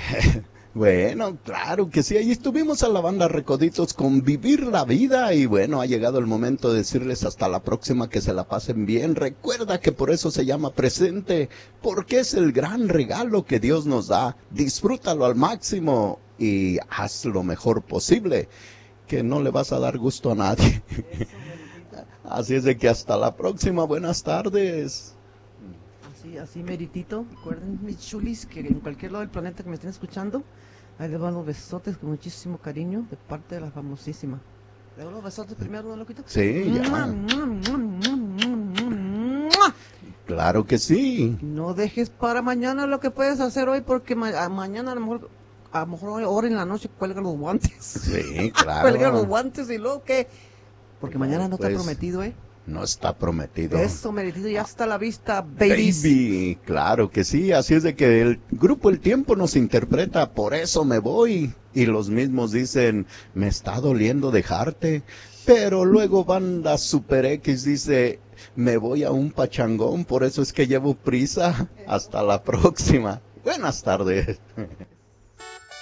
Bueno, claro que sí, ahí estuvimos a la banda Recoditos con Vivir la Vida y bueno, ha llegado el momento de decirles hasta la próxima, que se la pasen bien. Recuerda que por eso se llama presente, porque es el gran regalo que Dios nos da. Disfrútalo al máximo y haz lo mejor posible, que no le vas a dar gusto a nadie. Así es de que hasta la próxima, buenas tardes. Así meritito. Recuerden, mis chulis, que en cualquier lado del planeta que me estén escuchando, ahí les van los besotes con muchísimo cariño de parte de la famosísima. ¿Le doy los besotes primero, don Loquito? Sí, ya. Claro que sí. No dejes para mañana lo que puedes hacer hoy, porque mañana a lo mejor ahora en la noche cuelgan los guantes. Sí, claro. Cuelgan los guantes y luego ¿qué? Porque mañana no está prometido, No está prometido. Eso, meritito, ya está a la vista, babies. Baby, claro que sí, así es de que el grupo El Tiempo nos interpreta Por eso me voy, y los mismos dicen, me está doliendo dejarte, pero luego banda Super X dice, me voy a un pachangón, por eso es que llevo prisa. Hasta la próxima. Buenas tardes.